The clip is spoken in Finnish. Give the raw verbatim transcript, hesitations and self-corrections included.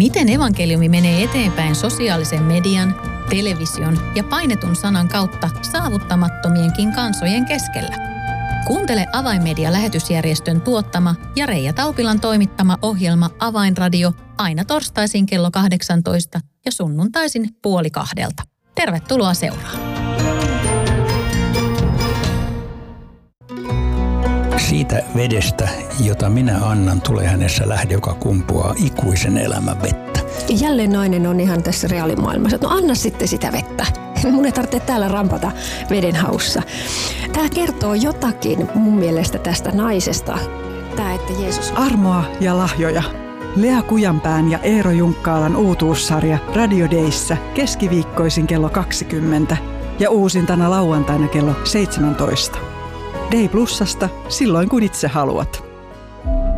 Miten evankeliumi menee eteenpäin sosiaalisen median, television ja painetun sanan kautta saavuttamattomienkin kansojen keskellä? Kuuntele Avainmedia-lähetysjärjestön tuottama ja Reija Taupilan toimittama ohjelma Avainradio aina torstaisin kello kahdeksantoista ja sunnuntaisin puoli kahdelta. Tervetuloa seuraan. Siitä vedestä, jota minä annan, tulee hänessä lähde, joka kumpuaa ikuisen elämän vettä. Jälleen nainen on ihan tässä reaalimaailmassa, että no anna sitten sitä vettä. Mun ei tarvitse täällä rampata veden haussa. Tämä kertoo jotakin mun mielestä tästä naisesta. Tämä, että Jeesus... Armoa ja lahjoja. Lea Kujanpään ja Eero Junkkaalan uutuussarja Radio Dayssä keskiviikkoisin kello kaksikymmentä ja uusintana lauantaina kello seitsemäntoista. Day Plusasta silloin kun itse haluat.